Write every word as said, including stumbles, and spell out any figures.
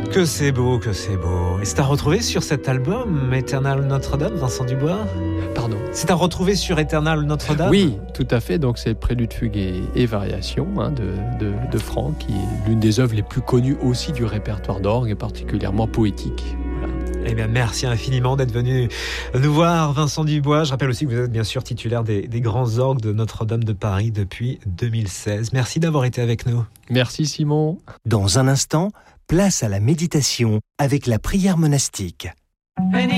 Que c'est beau, que c'est beau. Et c'est à retrouver sur cet album, Éternel Notre-Dame, Vincent Dubois? Pardon. C'est à retrouver sur Éternel Notre-Dame? Oui, tout à fait. Donc c'est Prélude, Fugue et, et Variations hein, de, de, de Franck, qui est l'une des œuvres les plus connues aussi du répertoire d'orgue, et particulièrement poétique. Voilà. Eh bien, merci infiniment d'être venu nous voir, Vincent Dubois. Je rappelle aussi que vous êtes bien sûr titulaire des, des grands orgues de Notre-Dame de Paris depuis deux mille seize. Merci d'avoir été avec nous. Merci Simon. Dans un instant, place à la méditation avec la prière monastique.